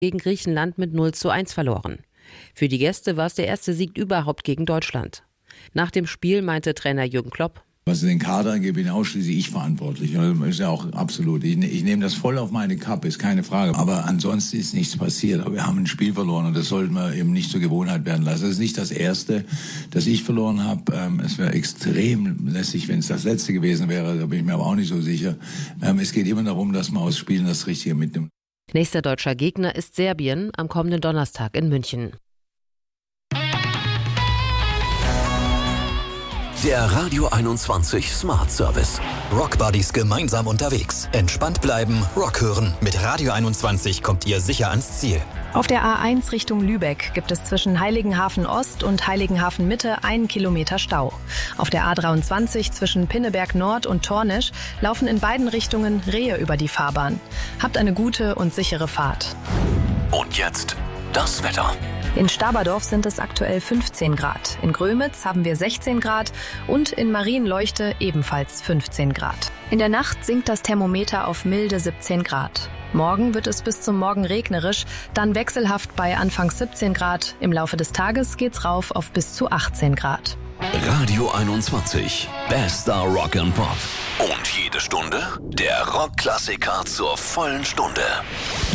gegen Griechenland mit 0:1 verloren. Für die Gäste war es der erste Sieg überhaupt gegen Deutschland. Nach dem Spiel meinte Trainer Jürgen Klopp: Was den Kader angeht, bin ausschließlich ich verantwortlich. Das ist ja auch absolut. Ich nehme das voll auf meine Kappe, ist keine Frage. Aber ansonsten ist nichts passiert. Aber wir haben ein Spiel verloren und das sollten wir eben nicht zur Gewohnheit werden lassen. Das ist nicht das Erste, das ich verloren habe. Es wäre extrem lässig, wenn es das Letzte gewesen wäre. Da bin ich mir aber auch nicht so sicher. Es geht immer darum, dass man aus Spielen das Richtige mitnimmt. Nächster deutscher Gegner ist Serbien am kommenden Donnerstag in München. Der Radio 21 Smart Service. Rockbuddies gemeinsam unterwegs. Entspannt bleiben, Rock hören. Mit Radio 21 kommt ihr sicher ans Ziel. Auf der A1 Richtung Lübeck gibt es zwischen Heiligenhafen Ost und Heiligenhafen Mitte 1 Kilometer Stau. Auf der A23 zwischen Pinneberg Nord und Tornisch laufen in beiden Richtungen Rehe über die Fahrbahn. Habt eine gute und sichere Fahrt. Und jetzt das Wetter. In Staberdorf sind es aktuell 15 Grad. In Grömitz haben wir 16 Grad und in Marienleuchte ebenfalls 15 Grad. In der Nacht sinkt das Thermometer auf milde 17 Grad. Morgen wird es bis zum Morgen regnerisch, dann wechselhaft bei anfangs 17 Grad. Im Laufe des Tages geht's rauf auf bis zu 18 Grad. Radio 21, bester Rock and Pop. Und jede Stunde der Rockklassiker zur vollen Stunde.